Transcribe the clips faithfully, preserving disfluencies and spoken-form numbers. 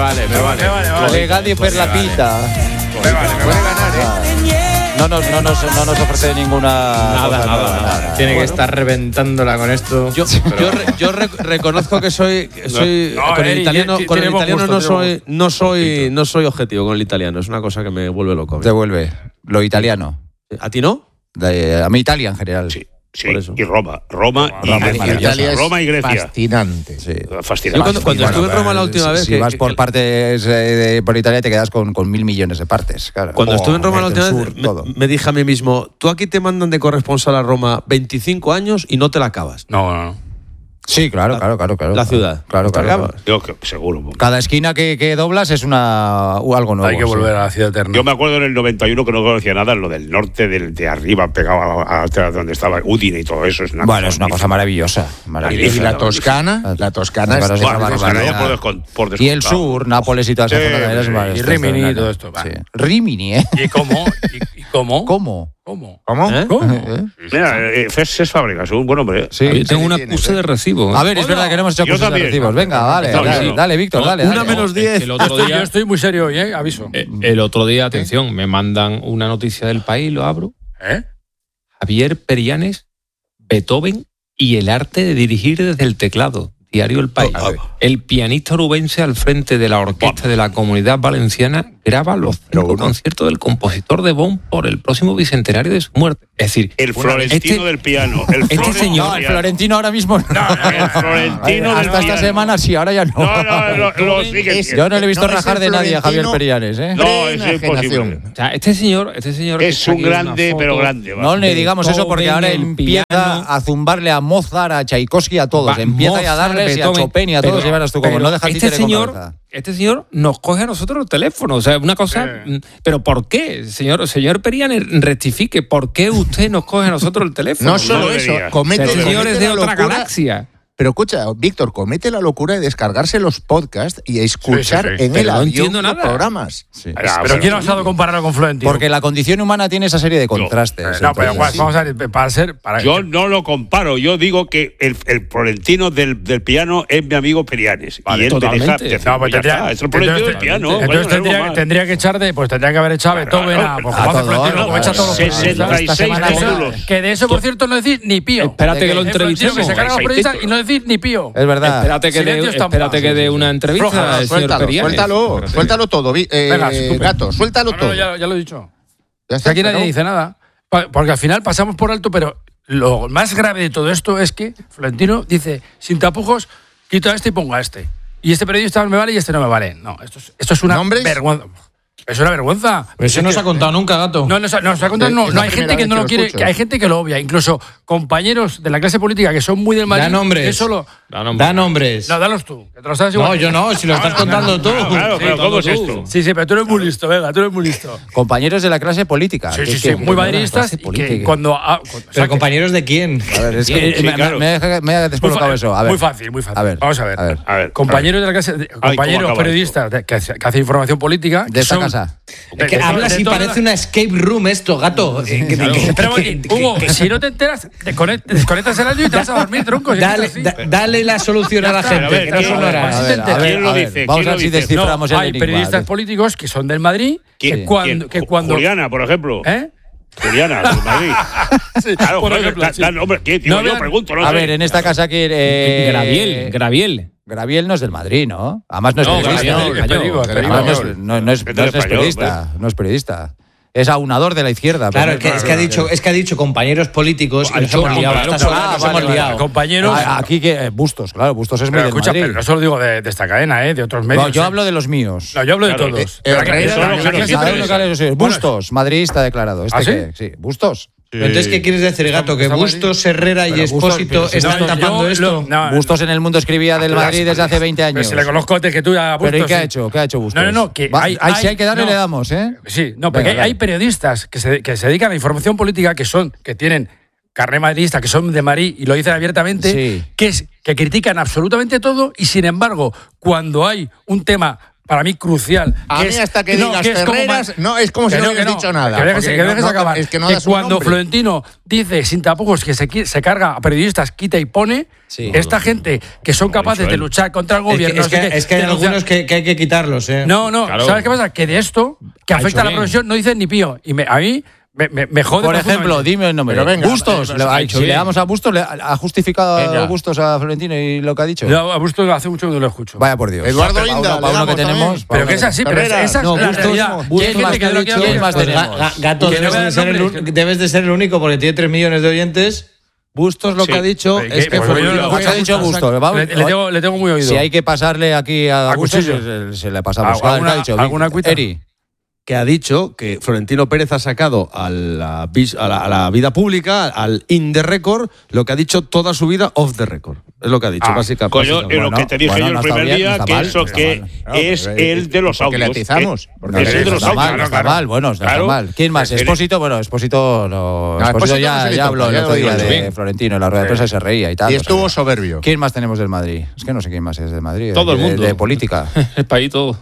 vale, me vale. Legadi per la pita. Me vale, me puede ganar, ¿eh? No nos, no, nos, no nos ofrece ninguna. Nada, cosa, nada, nada, nada. nada. Tiene Bueno. que estar reventándola con esto. Yo, yo, re- yo re- reconozco que soy, soy No, con el Eri, italiano, ti- con el tiene buen italiano gusto, no tiene soy, no soy, no soy objetivo con el italiano. Es una cosa que me vuelve loco. Te vuelve. Lo italiano. ¿A ti no? De- a mí Italia en general. Sí, sí. Por eso. Y Roma. Roma y Roma, Grecia. maravillosa. Roma y Grecia. Fascinante. Sí. Fascinante. Yo cuando, cuando Bueno, estuve en Roma la si- última vez. Si que- vas que- por que- partes eh, de- por Italia, te quedas con, con mil millones de partes. Claro. Cuando Oh, estuve en Roma la norte, última sur, vez, todo. me, me dije a mí mismo: tú aquí te mandan de corresponsal a Roma veinticinco años y no te la acabas. No, no, no. Sí, claro, claro, claro, claro. La ciudad. Claro, ¿Te claro. acabas? claro. Yo que- seguro. Cada esquina que, que doblas es una u- algo nuevo. Hay que sí. volver a la ciudad eterna. Yo me acuerdo en el noventa y uno que no conocía nada, lo del norte, del, de arriba, pegado a, a- a donde estaba Udine y todo eso. Es una Bueno, es una cosa magnífica. maravillosa. Y maravillosa. la Toscana, la Toscana Claro, es sí, Bueno, esa pues barbaridad. ya por, descon- por Y el descontado. sur, Nápoles y todas esas Sí, zonas también es sí, mar- y esto- Rimini esto- y todo esto, va. Sí. Rimini, ¿eh? ¿Y cómo? ¿Y, y cómo? ¿Cómo? ¿Cómo? ¿Cómo? ¿Eh? ¿Cómo? ¿Eh? Mira, eh, Cés Fábricas, un buen hombre. ¿eh? Sí. Yo tengo una tienes, acuse ¿eh? de recibo. A ver, es verdad que no hemos hecho Yo cursos de también. recibos. Venga, vale, No, dale, yo no. dale, Víctor, dale. Una dale. menos diez. El Yo otro estoy, yo día, estoy muy serio hoy, ¿eh? Aviso. eh, el otro día, atención, me mandan una noticia del País, lo abro. ¿Eh? Javier Perianes, Beethoven y el arte de dirigir desde el teclado. Diario El País. A ver. El pianista orubense al frente de la orquesta de la Comunidad Valenciana graba los cinco conciertos del compositor de Bonn por el próximo bicentenario de su muerte. Es decir, El bueno, florentino este- del piano. El este Florentino señor- No, del el piano. Florentino ahora mismo no. El florentino del Hasta esta piano. semana sí, ahora ya no. No, no, lo, lo sigue Es- siendo. Yo no le he visto No, es rajar el de nadie a Javier Florentino- Perianes, ¿eh? No, es Reenajenación. imposible. O sea, este señor, este señor que Es está un aquí en una grande, foto, pero grande. va. No le digamos eso porque Beethoven, ahora el empieza piano. a zumbarle a Mozart, a Tchaikovsky, a todos. Va, empieza ya a Mozart, darles y a Beethoven, Chopin y a todos. pero- Y verás tú como pero no deja este títere con señor, cabeza. este señor nos coge a nosotros el teléfono. O sea, una cosa. Sí. mm, ¿Pero por qué? Señor, señor Perianes, rectifique. ¿Por qué usted nos coge a nosotros el teléfono? No solo No eso, debería. comete, Este señor comete es de la otra locura- galaxia. Pero escucha, Víctor, comete la locura de descargarse los podcasts y escuchar Sí, sí, sí. en Pero el no avión entiendo los nada. programas. Sí. Ah, Pero bueno. ¿quién ha osado compararlo con Florentino? Porque la condición humana tiene esa serie de contrastes. No, pero entonces, guau, sí. vamos a ver, para ser... Para, Yo no lo comparo, yo digo que el, el florentino del, del piano es mi amigo Perianes. Vale, y él totalmente. me deja decir, No, pues ya tendría, está, es el florentino del entonces, piano. entonces bueno, algo tendría, más. tendría que echar de, pues tendría que haber echado a Beethoven a, pues, a como hace todo, Florentino, ¿no? como echa todos los sesenta y periodistas. seis Esta semana- módulos. Que de eso, por cierto, no decís ni pío. Espérate que lo Eh, Florentino, entrevistemos. que se carga a los periodistas y no decís ni pío. Es verdad. Espérate que dé, Silencio estampa. espérate que dé una entrevista Floja, al señor Suéltalo, Perianes. suéltalo, suéltalo todo. vi- eh, Venga, estupendo. gato, suéltalo No, no, todo. ya, ya lo he dicho. Ya Que está, aquí se nadie acabó. dice nada. Pa- Porque al final pasamos por alto, pero lo más grave de todo esto es que Florentino dice, sin tapujos, quito a este y pongo a este. Y este periodista me vale y este no me vale. No, esto es, esto es una ¿Nombres? vergüenza. Es una vergüenza. Eso no se ha contado nunca, gato. No, no, se- no, se ha contado, Es no, la no hay primera gente que vez no que lo lo quiere, escucho. que hay gente que lo obvia, incluso compañeros de la clase política que son muy del Madrid. Da nombres. Que solo, Da nombres. Da nombres. no, dalos tú, que te lo sabes igual. No, yo no, si lo estás contando tú. Claro, claro, Sí, pero todo ¿cómo es tú. esto? Sí, sí, pero tú eres muy listo, venga, tú eres muy listo. Compañeros de la clase política. Sí, que- sí, que- sí, que- muy que- madridistas clase y que política. cuando... ah, cu- o sea, ¿Pero que- compañeros de quién? A ver, es que Sí, me, claro. me, me, me ha Muy, descolocado fa- eso. A ver. muy fácil, muy fácil. A ver, Vamos a ver. a ver. A ver, Compañeros de la clase, de- ¿cómo compañeros acaba periodistas de- que, hace- que hacen información política. De que esta son- casa. de- Es que de- hablas de y toda parece la- una escape room esto, gato. Eh, que- que- Espera un que- momentín, que- Hugo, que- si no te enteras, desconect- desconectas el audio y te vas a dormir, tronco. si Dale, es así. da- dale la solución a la está. gente, A ver, que no ¿quién- sonará. a A ver, ver, a ver, ¿quién lo a ver. dice? Vamos ¿Quién a lo ver si dice? desciframos No, el hay enigma. periodistas políticos que son del Madrid, ¿Quién? que cuando... ¿Quién? Que cuando Juliana, por ejemplo. ¿Eh? Juliana, de Madrid. Claro, por joder, ejemplo, da- sí. da nombre. ¿Qué, tío? No, yo vean- pregunto, no A sé. ver, en esta casa aquí. Eh, Graviel, Graviel. Graviel no es del Madrid, ¿no? Además no es No, periodista. Graviel, es periódico, es periódico. Además no es, no, no es, Es del no es español, periodista. No es periodista. Es aunador de la izquierda. Claro, pero es que, no- es que ha dicho, es que ha dicho compañeros políticos y nos hemos liado. compañeros Esta semana Ah, nos vale, hemos vale. liado. Compañeros... A- Aquí que eh, Bustos, claro, Bustos es muy pero del escucha, Madrid. pero no solo digo de, de esta cadena, ¿eh? De otros medios. No, yo ¿eh? hablo de los míos. No, yo hablo de Claro, todos. eh, Pero la- Herrera, la- la- la- Herrera, la- Herrera, ¿Sabes la- lo que hablo? Sí, Bueno, Bustos, madridista declarado. ¿Este ¿Ah, sí? qué? Sí, Bustos. Pero entonces, ¿qué quieres decir, gato? ¿Que Está mal- Bustos, Herrera y Pero Bustos- Expósito pero si están no, tapando yo esto? lo- no, Bustos en el mundo escribía del Las- Madrid desde hace veinte Pero años. si le conozco antes que tú ya Pero ¿y Bustos, qué ha sí. hecho? ¿Qué ha hecho Bustos? No, no, no, que Va- hay- ahí si hay- hay que darle no. le damos, ¿eh? Sí, no, porque Venga, hay dale. periodistas que se, que se dedican a la información política que son, que tienen carné madridista, que son de Madrid y lo dicen abiertamente, Sí. que, es, que critican absolutamente todo y sin embargo, cuando hay un tema para mí crucial. A que mí es- hasta que no, digas que es como Ferreras, ma- no, es como si que no que hubieras dicho nada, Que dejes, porque que no- dejes no- acabar. es que no Que das un cuando nombre. Florentino dice sin tapujos que se, qui- se carga a periodistas, quita y pone, Sí. esta gente que son capaces de él. luchar contra el Es que, gobierno. es que, no sé qué, es que hay denunciar- algunos que, que hay que quitarlos, ¿eh? No, no, Claro. ¿sabes qué pasa? Que de esto, que Ha afecta a la hecho bien. profesión, no dicen ni pío. Y me- a mí me, me, me jode. Por ejemplo, profundamente. dime el nombre. Pero venga, Bustos. pero Le, ha ha hecho si le bien. damos a Bustos, le- ¿ha justificado Venga. Bustos a Florentino y lo que ha dicho? Yo a Busto hace mucho que no lo escucho. Vaya por Dios. Eduardo Para uno- Inda, para le uno que damos tenemos. también. Pero que es así, pero Ferreras. esa es No, la Bustos- realidad. Bustos ¿Quién más te que ha quedó dicho- aquí ¿quién más hablando? Pues, tenemos? Ga- Ga- Gato, Que no debes me de, dan ser el, nombres, un- que- debes de ser el único porque tiene tres millones de oyentes. Bustos lo Sí. que ha dicho Pero, es ¿qué? que Pues yo Florentino- lo- ¿Qué ha dicho Bustos? Vamos- Le, le tengo, le tengo muy oído. Si hay que pasarle aquí a, A Bustos, cuchillo. se, se le pasamos. ¿Alguna- A ver, ¿qué ha dicho? alguna cuita? Eri. que ha dicho que Florentino Pérez ha sacado a la, vis- a la, a la vida pública, al in the record, lo que ha dicho toda su vida off the record. Es lo que ha dicho, Ah, básicamente. Coño, básicamente. eh, lo que te dije bueno, yo el no está primer bien, no día, está que mal, eso no está que mal. Claro, es porque- el de los porque le audios. atizamos, eh, porque es el de no los está mal, audios. no está mal, bueno, no está Claro. mal. ¿Quién más? Eres- Expósito, bueno, Expósito no. No, Expósito Expósito no ya, se le ya toca, habló el ya otro lo día digo de yo. Florentino en la rueda de prensa y se reía y tal. Y o sea, estuvo soberbio. ¿Quién más tenemos del Madrid? Es que no sé quién más es del Madrid. Todo de, el mundo. De, de política. El país todo.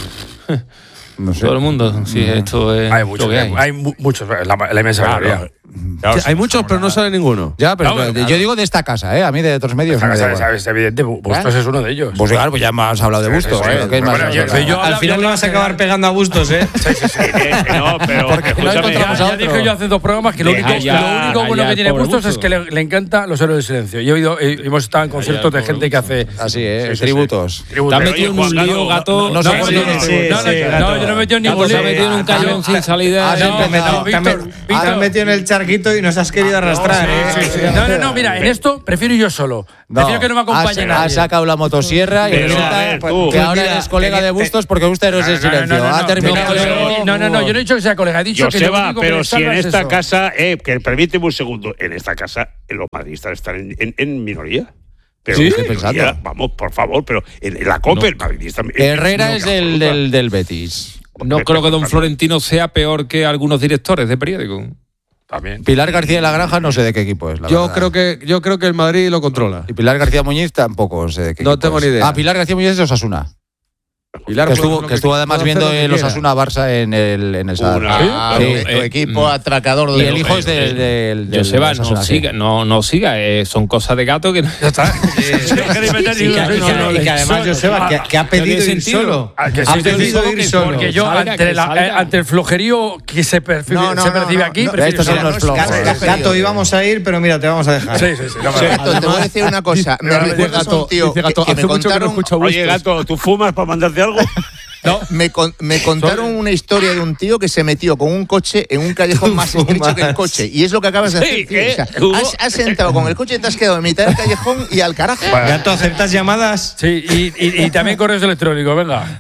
No sé. Todo el mundo. Sí, esto es Hay lo muchos, que hay, hay mu- muchos, la, la inmensa mayoría. Sí, hay muchos, pero no sale ninguno. Ya, pero No, pero yo claro. digo de esta casa, ¿eh? A mí de otros medios. no me da Sabes, igual. sabes, evidente, Bustos es uno de ellos. Pues claro, pues ya hemos hablado de Bustos. sí, ¿eh? sí. ¿Qué más? Bueno, yo- yo- Al final le vas a acabar pegando a Bustos, ¿eh? Eh, No, pero Porque no escúchame, encontramos Ya, a ya otro. dije yo hace dos programas que lo Deja único, ya, lo único deja bueno ya que el tiene pobre Bustos es Bustos. que le, le encanta los héroes del silencio. Yo he, oído, he- hemos estado en conciertos de pobre gente que hace Así, ¿eh? Sí, sí, Tributos. sí. Tributos. Te has Pero, metido en oye, un Juan, lío, Gato, gato. no No, sé no, por no, qué. no, sí, no, sí, no, gato. no, yo no me he metido en Gato ningún se ha lío. metido en un Ah, callejón no, sin salida. has No, empezado. no, Te has Víctor, met- te has Víctor. metido en el charquito y nos has querido arrastrar, ¿eh? Sí, sí. No, no, no, mira, en esto prefiero ir yo solo. Prefiero que no me acompañe has, nadie. has sacado la motosierra y Pero, resulta a ver, tú. que ahora Mira, eres colega te- de Bustos porque usted no es el No, no, no, silencio. no, no, Ha terminado. no, eso. no, no, no, yo no he dicho que sea colega, he dicho que lo Joseba, único que pero le si en salva es esta eso. casa, eh, que permíteme un segundo, en esta casa eh, los madridistas están en, en- en minoría. Pero Sí, en estoy minoría, pensando. vamos, por favor, pero en, en la COPE el madridista. Herrera no, es del, del, del Betis. No creo que don Florentino sea peor que algunos directores de periódico. También. Pilar García de la Granja no sé de qué equipo es. La Yo verdad. creo que yo creo que el Madrid lo controla. Y Pilar García Muñiz tampoco sé de qué No equipo tengo es. ni idea. Ah, Pilar García Muñiz es de Osasuna. Pilar Que puede estuvo, hacer lo que estuvo además puede hacer viendo lo que el quiera. Osasuna Barça en el, en el Sadar. Una- Ah, Sí. tu- tu Eh, equipo mm. atracador de Y el los- hijo es del. del, del Joseba, Osasuna, no sí. siga, no, no siga, eh, son cosas de gato que no. Ya está. No queréis meter Y que, ningún y que- solo. y que además, Joseba, que, que ha pedido ir sentido. solo. Ah, que Ha sí, pedido que ir sí, solo. Porque yo, Salga, ante, que la- salga. eh, ante el flojerío que se, percibe, No, no, se no, percibe no, aquí, no, prefiero estos son solo. los flojos. Gato, Gato, Gato, íbamos a ir, pero mira, te vamos a dejar. Sí, sí, sí. no, Gato, pero- te voy a decir una cosa. Me Dice recuerdas a un Gato, tío dice Gato, que, que hace me mucho que no contaron. escucho a Oye, Bustos. gato, ¿tú fumas para mandarte algo? Me, con- me contaron una historia de un tío que se metió con un coche en un callejón más estrecho que el coche. Y es lo que acabas de Sí, hacer, tío. ¿eh? O sea, Hugo. has, has entrado con el coche y te has quedado en mitad del callejón y al carajo. Gato, ¿aceptas llamadas? Sí, y, y, y también correos electrónicos, venga.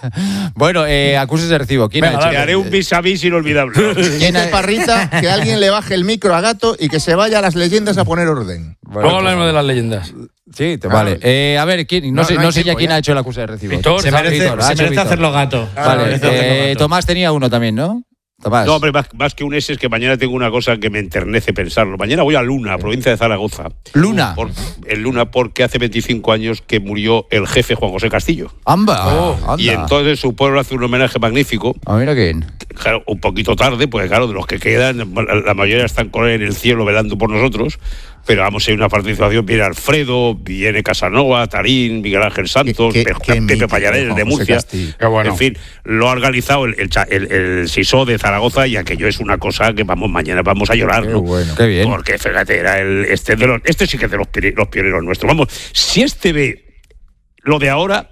Bueno, eh, acuses de recibo. ¿Quién Venga, ha hecho? Te haré un vis a vis inolvidable. ¿Quién ha- Dice Parrita que alguien le baje el micro a Gato y que se vaya a las leyendas a poner orden. Bueno, Luego hablaremos de las leyendas. Sí, te vale. Eh, a ver, ¿quién? No, No, sé, no no hay sé ya tiempo, quién ya. ha hecho el acuse de recibo. Víctor, Se merece, Víctor, ha se hecho merece Víctor. hacerlo gato. Se Vale, merece hacerlo eh, gato. Tomás tenía uno también, ¿no? Tomás. No, hombre, más, más que un ese es que mañana tengo una cosa que me enternece pensarlo. Mañana voy a Luna, provincia de Zaragoza. Luna. Por, en Luna, porque hace veinticinco años que murió el jefe Juan José Castillo. Amba. Oh, anda. Y entonces su pueblo hace un homenaje magnífico. Ah, mira quién. Claro, un poquito tarde, pues claro, de los que quedan, la mayoría están con él en el cielo velando por nosotros. Pero vamos, hay una participación, viene Alfredo, viene Casanova, Tarín, Miguel Ángel Santos, Qué- qué- Pe- qué Pepe mítico, Pallares Juan de José Murcia. Castillo. Qué bueno. En fin, lo ha organizado el, el, cha- el, el S I S O de Zaragoza y aquello es una cosa que vamos, mañana vamos a llorar, Qué ¿no? bueno. Qué bien. Porque fíjate, era el, este, de los, este sí que es de los, pire- los pioneros nuestros. Vamos, si este ve lo de ahora.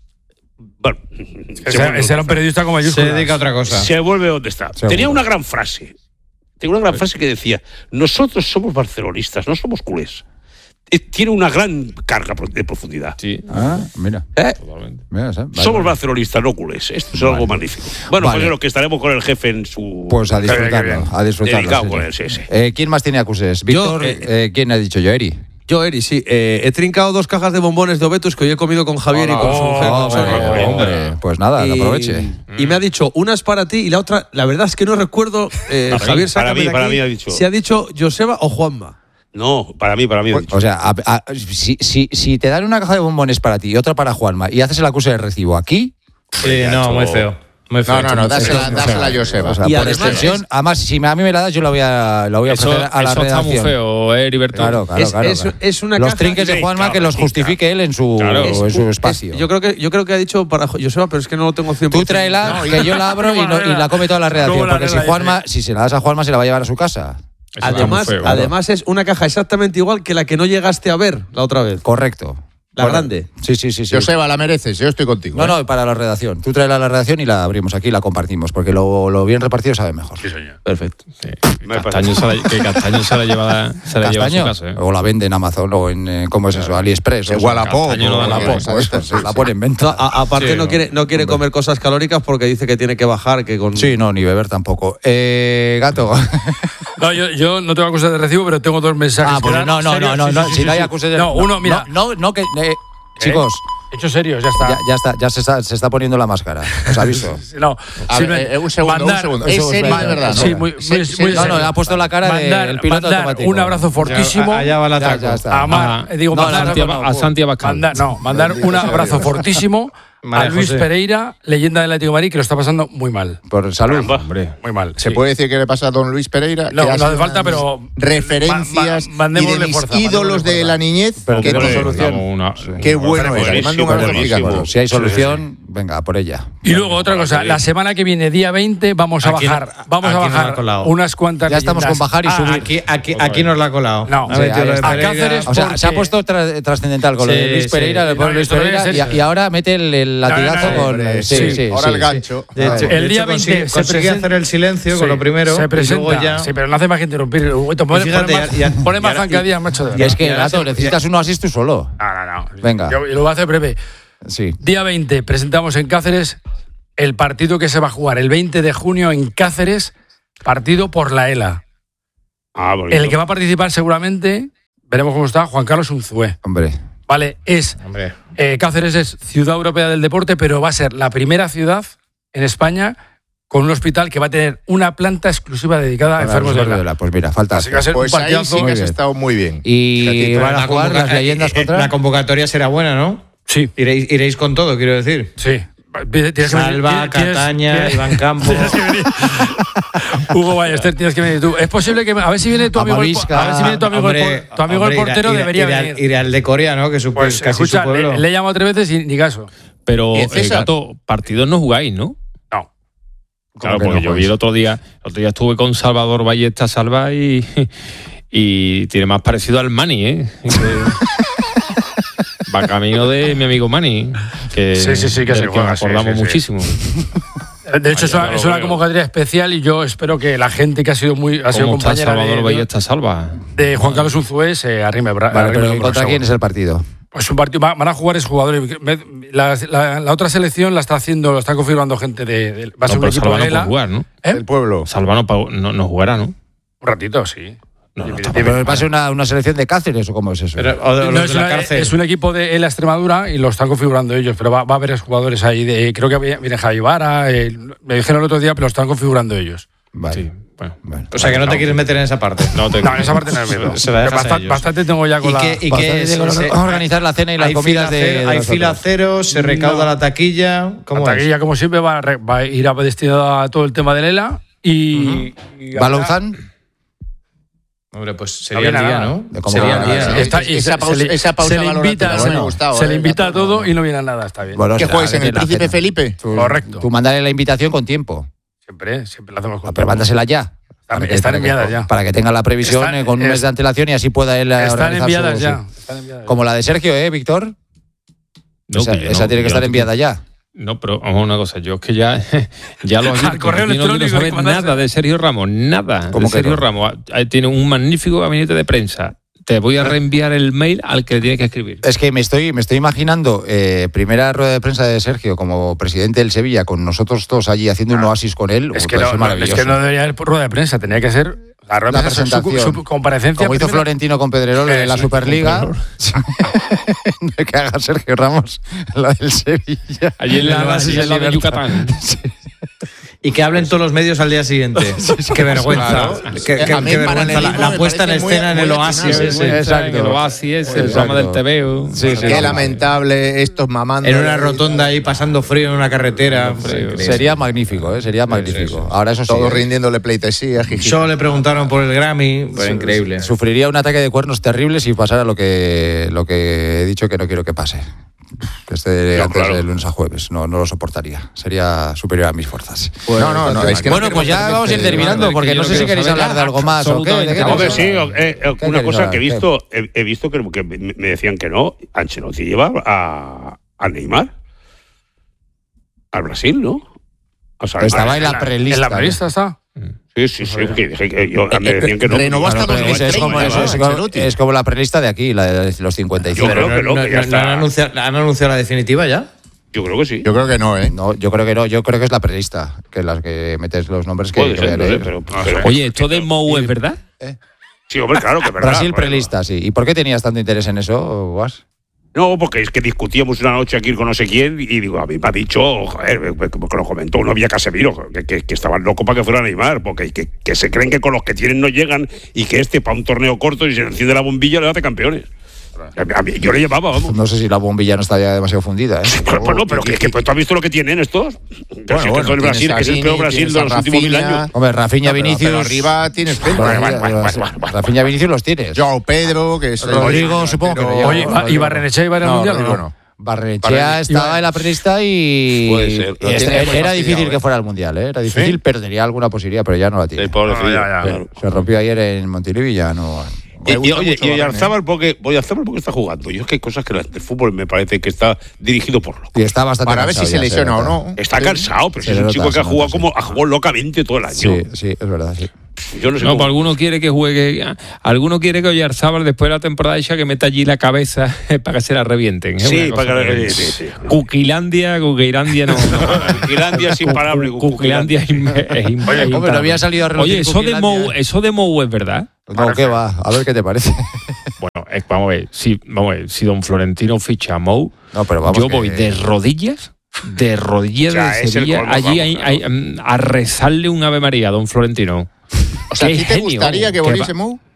Bueno, se Ese, vuelve ese era un donde periodista con Se mayúsculas. dedica a otra cosa. está. Se vuelve donde está. Seguro. Tenía una gran frase. Tenía una gran frase que decía: nosotros somos barcelonistas, no somos culés. Eh, Tiene una gran carga pro- de profundidad. Sí, Ah, mira. ¿Eh? totalmente. Mira, ¿sabes? Vale, Somos vale. barcelonistas, no culés. Esto es algo magnífico. Bueno, Vale. pues lo que estaremos con el jefe en su. Pues a Qué bien, disfrutarlo. A disfrutarlo. Dedicado sí, con sí. él, sí, sí. Eh, ¿Quién más tiene acuses? Víctor, eh, eh, ¿quién ha dicho yo? Eri. Yo, Eri, sí. Eh, he trincado dos cajas de bombones de Obetus que hoy he comido con Javier y con su mujer. Oh, con Sonia. hombre, hombre, pues nada, y, aproveche. y me ha dicho, una es para ti y la otra, la verdad es que no recuerdo, eh, Para mí, Javier, para sácame mí, de para aquí, mí ha dicho. si ha dicho Joseba o Juanma. No, para mí, para mí. he dicho. O sea, a- a- si, si, si te dan una caja de bombones para ti y otra para Juanma y haces el acuse de recibo aquí, Sí, no, muy feo. Muy feo. No, no, no, dásela, dásela a Joseba. O sea, Y por además extensión, es- además, si me- a mí me la das, yo la voy a, la voy a Eso, ofrecer a la eso está redacción. muy feo, ¿eh, Heriberto? Claro, claro, Es- claro, es- claro. es una Los caja- trinques de Sí, Juanma que cabrón, los sí, justifique él en su, Claro. en su Es- espacio. yo creo que yo creo que ha dicho para Joseba, pero es que no lo tengo cien por ciento. Tú tráela, que yo la abro y, no- y la come toda la redacción. Luego la Porque si regla Juanma, dice. si se la das a Juanma, se la va a llevar a su casa. Eso está Además, muy feo. además es una caja exactamente igual que la que no llegaste a ver la otra vez. Correcto. La Correcto. grande. Sí, sí, sí. sí. Joseba, la mereces, yo estoy contigo. No, ¿eh? no, para la redacción. Tú tráela a la redacción y la abrimos aquí y la compartimos, porque lo, lo bien repartido sabe mejor. Sí, señor. Perfecto. Sí. Me Castaño se la, que Castaño se la lleva, se la lleva a su Castaño, casa. ¿eh? o la vende en Amazon o en, eh, ¿cómo es eso? AliExpress. o Igual sea, a poco. Castaño no da la o- poco, esto, sí, la pone en A- venta. a- aparte Sí, no no. quiere no quiere comer cosas calóricas porque dice que tiene que bajar, que con Sí, no, ni beber tampoco. Eh, gato. No, yo, yo no tengo acusas de recibo, pero tengo dos mensajes. Ah, que pues dan no, no, serios. no, no, Sí, no, sí, si sí, no hay sí. acusaciones. No, uno, mira. No, no, no que. eh, chicos, Hecho serios, ya está. ya, ya está, ya se está, se está poniendo la máscara. Os aviso. No, A sí, ver, me- eh, un segundo, un mandar- segundo. un Es segundo, serio espera, de verdad, ¿no? Sí, muy, muy, Sí, muy sí, No, serio. no, ha puesto la cara Mandar- del piloto mandar automático. un abrazo fortísimo. Ya- Allá va la Ya, atraco. ya está. a Mar- eh, digo, No, mandar, no, Santi, no, no, a Santi Abascal. mandar, no, mandar un abrazo fortísimo a María Luis José. Pereira, leyenda del Atlético de Madrid, que lo está pasando muy mal. Por salud. Caramba. Hombre. Muy mal. ¿Se sí. puede decir que le pasa a don Luis Pereira? No, Que ha no sido hace falta, una de mis pero- referencias ma- y mandémosle de mis fuerza, ídolos mandémosle de fuerza. la niñez. Pero que tenemos te- solución. Damos una- Qué bueno era. Le mando un abrazo buenísimo. gigante. Bueno, si hay solución, venga, por ella. Y luego otra cosa, la semana que viene, día veinte, vamos a Aquí no- bajar, vamos a aquí no la ha bajar colado. unas cuantas Ya estamos leyendas. con bajar y Ah, subir. Aquí, aquí, aquí nos la ha colado. No. Ha Sí, metido ahí lo de está. A Pereira. Cáceres, O sea, porque- se ha puesto tra- trascendental con lo Sí, de Luis sí. Pereira, le pone No, Luis esto no Pereira es y, eso. y ahora mete el, el no, latigazo no, con. hombre, sí, sí, sí, ahora sí, el gancho. De hecho, El de día hecho, veinte consigue, se consigue presenta- hacer el silencio Sí, con lo primero. Se y presenta, luego ya. sí, pero no hace más que interrumpir. Uy, Pone, Y fíjate, pone más, ya- ya- pone más ya- zancadillas, macho. De Y verdad. es que, Y ahora gato, se- necesitas uno así tú solo. No, no, no. Venga. Yo, yo lo voy a hacer breve. Sí. Día veinte, presentamos en Cáceres el partido que se va a jugar el veinte de junio en Cáceres, partido por la ELA. Ah, bonito. El que va a participar seguramente, veremos cómo está, Juan Carlos Unzué. Hombre. Vale, es Hombre. eh, Cáceres es ciudad europea del deporte, pero va a ser la primera ciudad en España con un hospital que va a tener una planta exclusiva dedicada a enfermos de ELA. Pues mira, falta. Así que va a ser Pues un ahí partidazo. sí que Muy has bien. estado muy bien. Y Fíjate, van a La jugar convoca- las leyendas eh, eh, contra. La convocatoria será buena, ¿no? Sí, Iréis, iréis con todo, quiero decir. sí. Tienes que venir- Salva, tienes- Cataña, tienes- Iván Campos. tienes que venir. Hugo Ballester, tienes que venir tú. Es posible que a ver si viene tu amigo, el, Amavisca. a ver si viene tu amigo, Hombre, el, por- tu amigo hombre, el portero irá- debería irá- venir. Irá al de Corea, ¿no? Que su, Pues casi escucha, su pueblo. le, le he llamado tres veces y ni caso. Pero, ¿Y eh, César? Gato, partidos no jugáis, ¿no? No. Claro, que porque no yo vi jugáis? el otro día, el otro día estuve con Salvador Ballesta Salva y, y tiene más parecido al Mani, ¿eh? Que- va camino de mi amigo Mani, que, Sí, sí, sí, que del se juega, nos sí, acordamos sí, sí. muchísimo. De hecho, es Vaya, una, no es lo una veo. convocatoria especial y yo espero que la gente que ha sido muy ha sido ¿Cómo está compañera Salvador de, Ballesta Salva? de Juan Carlos Unzué se arrime. bra- Vale, arrime pero hombros, ¿contra seguro. quién es el partido? Pues un partido, va- van a jugar esos jugadores. Me- La, la- la otra selección la está haciendo, lo está configurando gente de. de- va a ser No, un pero equipo Salva de no ELA. puede jugar, ¿no? ¿Eh? El pueblo. Salva no, pa- no, no jugará, ¿no? Un ratito, sí. No, no, Dime- está dime- ¿Pero va a ser una, una selección de Cáceres o cómo es eso? Pero- o de No, los es, de la una- cárcel. es un equipo de ELA Extremadura y lo están configurando ellos, pero va, va a haber jugadores ahí. De, creo que viene Javi Vara, eh, me dijeron el otro día, pero lo están configurando ellos. Vale. Sí, bueno. Bueno. O sea, que no te quieres meter en esa parte. No, te- No, en esa parte no me meto. Se la dejas a Basta- ellos. Bastante tengo ya con ¿Y la. qué- y Para qué hacer- es? digo, Se- organizar la cena y las hay comidas fila de, cero- de Hay los fila otros. cero, se recauda No. la taquilla. ¿Cómo La es? taquilla, como siempre, va a, re- va a ir a destinada a todo el tema del ELA y. y ¿Va habrá- Lauzán? Hombre, pues No sería viene el día, nada. ¿no? De cómo Sería va, el día. sí. ¿no? Está- y Esa se- pausa- se le- esa pausa se le invita, valorativa me ha sí, gustado, se le eh, invita a Gato, todo no. y no viene a nada, está bien. Bueno, ¿Qué será juegues en que el la Príncipe cena. Felipe? Tú- Correcto. Tú mandale la invitación con tiempo. Siempre, siempre lo hacemos con Pero mándasela ya. Están- Para que- están para que- enviadas ya. Para que tenga la previsión Están- eh, con un es- mes de antelación y así pueda él eh, Están organizar enviadas su- ya. su- Están enviadas ya. Como la de Sergio, ¿eh, Víctor? No, esa que yo esa no, tiene que yo estar no- enviada ya. No, pero vamos a una cosa, yo es que ya, ya lo he Al abierto, correo aquí no quiero electrónico saber que mandaste. nada de Sergio Ramos, nada ¿Cómo de que Sergio no? Ramos. Ahí tiene un magnífico gabinete de prensa. Te voy a reenviar el mail al que le tiene que escribir. Es que me estoy, me estoy imaginando eh, primera rueda de prensa de Sergio como presidente del Sevilla, con nosotros todos allí haciendo un oasis con él. Es uh, que, puede no, ser no, es maravilloso. que no debería haber rueda de prensa, tenía que ser la rueda La de prensa, su, presentación. su comparecencia. Como hizo primero. Florentino con Pedrerol en la Eso, Superliga. Que haga Sergio Ramos la del Sevilla. Allí en la, Las bases allí en de la de libertad. Yucatán. Y que hablen todos los medios al día siguiente. Qué vergüenza. Claro. Qué, qué- A mí qué el vergüenza. La, paralelismo la me puesta en parece muy- escena en el muy oasis. atinado. ese. Exacto. El oasis ese, el Exacto. programa del T V O. Sí, sí. Qué lamentable estos mamando. En una rotonda ahí pasando frío en una carretera. Increíble. Sería magnífico, ¿eh? Sería magnífico. Ahora eso sí. Todos ¿eh? rindiéndole pleitesía, jiji. Solo le preguntaron por el Grammy. Pues increíble. Sufriría un ataque de cuernos terrible si pasara lo que, lo que he dicho que no quiero que pase. Que esté No, antes claro. de lunes a jueves. No, no lo soportaría. Sería superior a mis fuerzas. no, no, no. Es que no bueno, pues ya queremos vamos a ir hacer terminando, es que porque yo no no sé si quiero queréis saber hablar de algo más o qué. ¿De qué absolutamente queréis Hombre, hablar? sí, eh, eh, ¿Qué una queréis cosa hablar? que he ¿Qué? visto, he, he visto que, que me me decían que no, Ancelotti lleva a, a Neymar al Brasil, ¿no? O sea, Estaba a- en la prelista. En la ¿eh? prelista está. Sí, sí, sí, que, dije que yo, me decían que no. Renovó hasta Claro, pero es, es como, es, es como- Ancelotti. es como la prelista de aquí, la de los cincuenta y cinco. Yo creo que no, no, que ya no- está. no han, anunciado, ¿Han anunciado la definitiva ya? Yo creo que sí. Yo creo que no, ¿eh? No, yo creo que no, yo creo que es la prelista, que las que metes los nombres que, Puede que voy a ser, no sé, leer. pero, pero- Oye, ¿esto de Mou es verdad? Sí, hombre, claro que es verdad. Brasil Bueno. prelista, sí. ¿Y por qué tenías tanto interés en eso, Guas? No, porque es que discutíamos una noche aquí con no sé quién y digo, a mí me ha dicho, joder, porque lo comentó uno vía Casemiro, que, que, que estaban locos para que fuera Neymar, porque que, que se creen que con los que tienen no llegan y que este para un torneo corto y se enciende la bombilla le hace campeones. A mí- yo le llevaba, vamos. No sé si la bombilla no está ya demasiado fundida, ¿eh? Pues, pues no, pero que, que pues, tú has visto lo que tienen estos. Pero si es que bueno, todo el Brasil, tienes a que es el peor Vini, Brasil tienes de a los últimos mil Rafinha. años. Hombre, Rafinha, No, pero- Vinicius. pero arriba tienes frente. Bueno, bueno, bueno, bueno, bueno. Rafinha, Vinicius los tienes. Joao Pedro, que es el- Rodrigo, el supongo que delantero- no. Oye, ¿y Rodrigo. Barrenechea iba a ir al No, mundial o Rodrigo no? no. Barrenechea Barrenechea. estaba Iba- en la prelista y, Puede ser. y Lo este- tiene muy era fastidiado, difícil ¿eh? que fuera al mundial, ¿eh? Era difícil, perdería alguna posibilidad, pero ya no la tiene. El pobrecillo, No, ya, ya. claro. Se rompió ayer en Montilivi y ya no. Y, y, gusta oye, mucho y Varane, Oyarzábal porque, Oyarzábal porque está jugando. Yo es que hay cosas que la- el fútbol me parece que está dirigido por loco. Y está bastante Para ver si cansado se ya, lesiona o nota. no. Está cansado, pero Se si es le un nota, chico que se ha jugado nota, como ha jugado locamente todo el año. Sí, sí, es verdad, sí. Yo no sé No, cómo- pues alguno quiere que juegue. Alguno quiere que Oyarzábal después de la temporada esa que meta allí la cabeza para que se la revienten. ¿eh? Sí, Una cosa para que- que- sí, sí. Cuquilandia, Cuquilandia no. no. Cuquilandia es imparable. Cu- Cuquilandia es im- es im- es Hombre, no imparable. había salido a relucir Oye, eso de, Cuquilandia, Mou, ¿eh? eso de Mou es verdad. No, ¿qué va? A ver qué te parece. Bueno, es- vamos a ver, si, vamos a ver, si don Florentino ficha a Mou, No, pero vamos. yo que- voy de rodillas, de rodillas O sea, de es el Sevilla, colmo, allí vamos, hay- claro. hay, mm, a rezarle un Ave María a don Florentino. O sea, ¿a Qué ti te genio, gustaría que qué volviese va- Mou?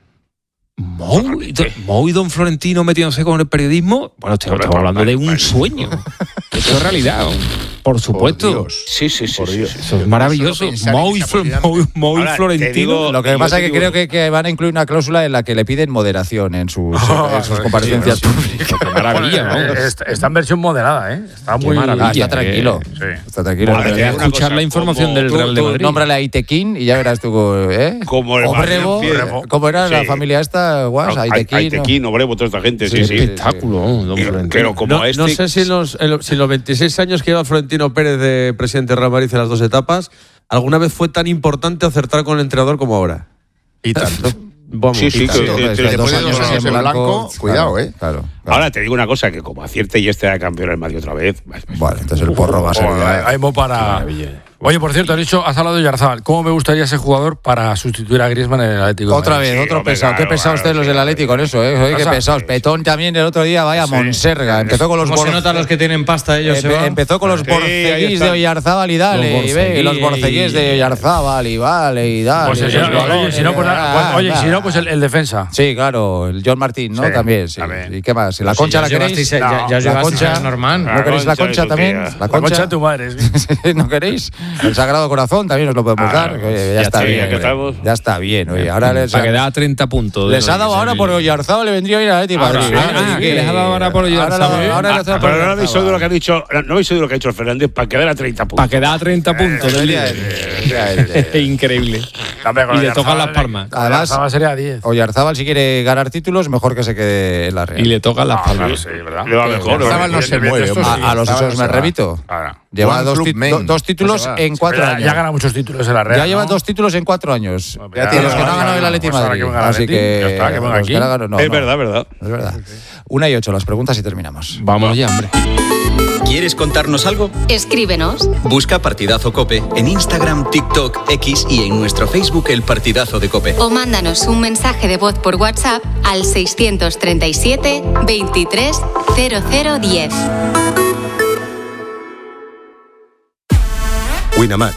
Mou y, don, Mou y don Florentino metiéndose con el periodismo, bueno, estamos Hombre, hablando vale, de un vale. sueño. Eso es realidad, por supuesto. Dios. Sí, sí, sí. sí, sí. Eso es maravilloso. Solo pensar en Mou y, esa Flo- posibilidad. Mou- Mou y Ahora, te Florentino. digo- Lo que Yo pasa te es que digo- creo que, que van a incluir una cláusula en la que le piden moderación en sus, en sus comparecencias sí, públicas. Qué maravilla, Bueno, ¿no? eh, está, está en versión moderada, ¿eh? Está Qué muy maravilla. Ah, está tranquilo. Sí. Está tranquilo. Ahora, Voy te a digo una escuchar cosa, la información como- del Tú, Real de tú Madrid. nómbrale a Itequín y ya verás tú, ¿eh? Como el Obrego, Barrio ¿cómo era la Sí. familia esta? Guas, Aitequín. Aitequín, Obrevo, toda esta gente, sí, Sí, sí. sí. Espectáculo, don Y- Florentino. Pero como No, este. no sé si en, los, en los- si en los veintiséis años que lleva Florentino Pérez de presidente de Real Madrid en las dos etapas, alguna vez fue tan importante acertar con el entrenador como ahora. Y tanto. Vamos, Sí, sí, y tanto. que- Hombre, que- es que que dos después de años dos así años en en blanco, blanco, cuidado, claro, ¿eh? Claro, claro. Ahora te digo una cosa, que como acierte y este de campeón el Madrid otra vez. Bueno, entonces el porro va a ser Joder, ya- hay mo para. Oye, por cierto, has dicho, has hablado de Oyarzábal. ¿Cómo me gustaría ese jugador para sustituir a Griezmann en el Atlético? de Otra Madrid? vez, Sí, otro hombre, pesado. Qué claro, pesado claro, ustedes los sí, del claro. Atlético con eso, ¿eh? Oye, qué Pasa. pesados. Petón también el otro día, vaya Monserga. Empezó con los ¿Cómo se bor- notan los que tienen pasta ellos? Empe- se van? empezó con los Sí, ahí borceguís está. de Oyarzábal y dale, Los y ve, y los borceguís. borceguís de Oyarzábal y vale, y dale. Pues, y si no, los oye, si no, pues, balones, pues, oye, ah, si no, ah. pues el, el defensa. Sí, claro, el John Martín, ¿no? Sí, también, sí. también. ¿Y qué más? ¿La Si concha ya la os queréis? llevasteis- ya- ya os la llevasteis concha. a Norman. ¿No queréis la La concha concha, también? eso, La tía. La concha concha. de tu madre. sí. ¿No queréis? El Sagrado Corazón también os lo podemos Ah, dar. Oye, ya, ya está está, bien. ya que estamos. Ya está bien. Oye, ahora les, Para que da treinta puntos. les ha dado ahora por Oyarzábal, le vendría bien a Leti Madrid. ah, ¿eh? ah, Así que les ha dado ahora por Oyarzábal. Ahora, ahora Ah, les ha dado pero por no habéis oído Oyarzábal. lo que ha dicho, no habéis oído lo que ha dicho el Fernández para quedar a treinta puntos. Para que da treinta puntos del líder. Efectivamente. Increíble. Hombre, con Y le Oyarzábal, tocan las palmas. con Además- Oyarzábal sería diez. Oyarzábal, si quiere ganar títulos, mejor que se quede en la Real. Y le tocan las Ah, claro, palmas. sí, ¿verdad? Le va mejor. Oyarzábal ¿no? no se Bien, bien, mueve. esto hombre. sí. A, a los Oyarzábal esos no me se va. remito. Claro. Lleva One dos, club ti- men. do- dos títulos No se va. en cuatro Ya, años. ya gana muchos títulos en la Real. Ya lleva ¿no? dos títulos en cuatro años. Ya de tiene, los que no ya, ha ganado el ya, Atleti pues ahora Madrid. que venga el Así Atleti, que. ya está, que venga los aquí. no ha ganado- no, Es no. verdad, verdad. Es verdad. Una y ocho, las preguntas y terminamos. Vamos ya, hombre. ¿Quieres contarnos algo? Escríbenos. Busca Partidazo Cope en Instagram, TikTok, X y en nuestro Facebook El Partidazo de Cope. O mándanos un mensaje de voz por WhatsApp al seiscientos treinta y siete veintitrés cero cero diez. Winamax,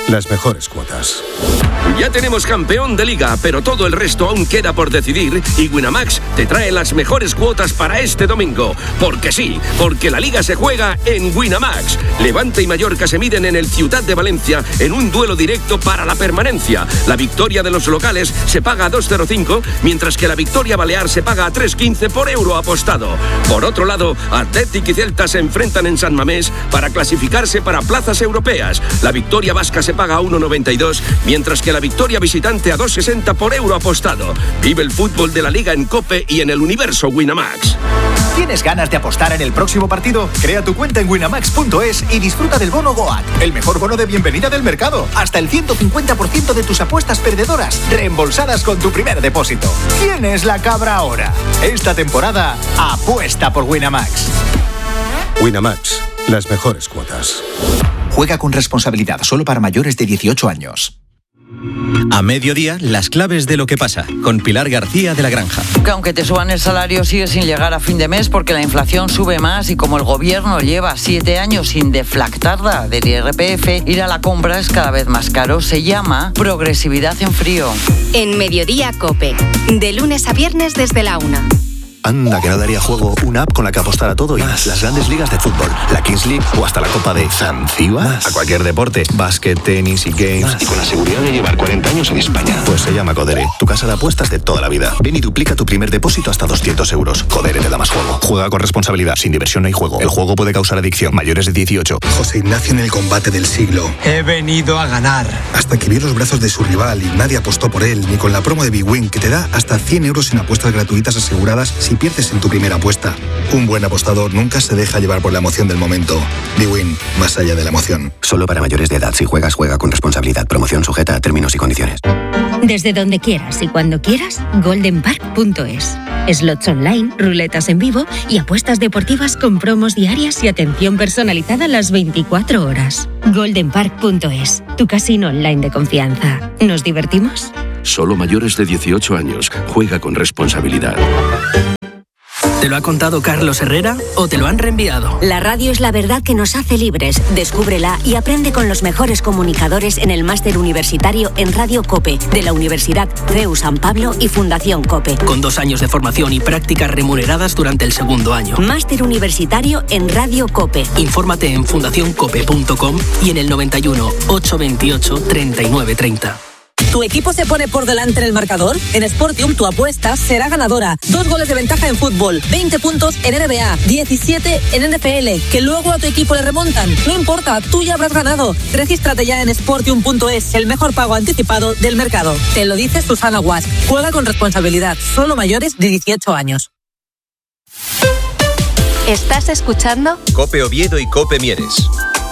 las mejores cuotas. Ya tenemos campeón de liga, pero todo el resto aún queda por decidir y Winamax te trae las mejores cuotas para este domingo. Porque sí, porque la liga se juega en Winamax. Levante y Mallorca se miden en el Ciutat de Valencia en un duelo directo para la permanencia. La victoria de los locales se paga a dos coma cero cinco, mientras que la victoria balear se paga a tres coma quince por euro apostado. Por otro lado, Athletic y Celta se enfrentan en San Mamés para clasificarse para plazas europeas. La victoria vasca se paga a uno coma noventa y dos, mientras que la victoria visitante a dos coma sesenta por euro apostado. Vive el fútbol de la Liga en COPE y en el universo Winamax. ¿Tienes ganas de apostar en el próximo partido? Crea tu cuenta en winamax punto es y disfruta del bono GOAT, el mejor bono de bienvenida del mercado. Hasta el ciento cincuenta por ciento de tus apuestas perdedoras reembolsadas con tu primer depósito. ¿Quién es la cabra ahora? Esta temporada, apuesta por Winamax. Winamax, las mejores cuotas. Juega con responsabilidad, solo para mayores de dieciocho años. A mediodía, las claves de lo que pasa, con Pilar García de la Granja. Que aunque te suban el salario, sigue sin llegar a fin de mes porque la inflación sube más y como el gobierno lleva siete años sin deflactarla del I R P F, ir a la compra es cada vez más caro. Se llama progresividad en frío. En Mediodía COPE, de lunes a viernes desde la una. Anda, que no daría juego una app con la que apostar a todo y más. Las grandes ligas de fútbol, la Kings League o hasta la Copa de Zanzíbar. A cualquier deporte, básquet, tenis y games. Más. Y con la seguridad de llevar cuarenta años en España. Pues se llama Codere, tu casa de apuestas de toda la vida. Ven y duplica tu primer depósito hasta doscientos euros. Codere te da más juego. Juega con responsabilidad, sin diversión no hay juego. El juego puede causar adicción. Mayores de dieciocho. José Ignacio en el combate del siglo. He venido a ganar. Hasta que vio los brazos de su rival y nadie apostó por él, ni con la promo de Big Win, que te da hasta cien euros en apuestas gratuitas aseguradas si pierdes en tu primera apuesta. Un buen apostador nunca se deja llevar por la emoción del momento. Bwin, más allá de la emoción. Solo para mayores de edad. Si juegas, juega con responsabilidad. Promoción sujeta a términos y condiciones. Desde donde quieras y cuando quieras, golden park punto es. Slots online, ruletas en vivo y apuestas deportivas con promos diarias y atención personalizada las veinticuatro horas. golden park punto es, tu casino online de confianza. ¿Nos divertimos? Solo mayores de dieciocho años. Juega con responsabilidad. ¿Te lo ha contado Carlos Herrera o te lo han reenviado? La radio es la verdad que nos hace libres. Descúbrela y aprende con los mejores comunicadores en el máster universitario en Radio COPE de la Universidad C E U San Pablo y Fundación COPE. Con dos años de formación y prácticas remuneradas durante el segundo año. Máster universitario en Radio COPE. Infórmate en fundación cope punto com y en el noventa y uno, ochocientos veintiocho, treinta y nueve treinta. ¿Tu equipo se pone por delante en el marcador? En Sportium tu apuesta será ganadora. Dos goles de ventaja en fútbol, veinte puntos en N B A, diecisiete en N F L, que luego a tu equipo le remontan. No importa, tú ya habrás ganado. Regístrate ya en sportium punto es, el mejor pago anticipado del mercado. Te lo dice Susana Guas. Juega con responsabilidad, solo mayores de dieciocho años. ¿Estás escuchando? COPE Oviedo y COPE Mieres.